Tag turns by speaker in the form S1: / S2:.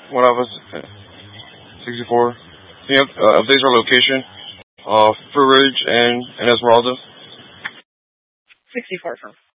S1: One of us, 64. Can you update our location? Fruit Ridge and Esmeralda.
S2: 64 firm.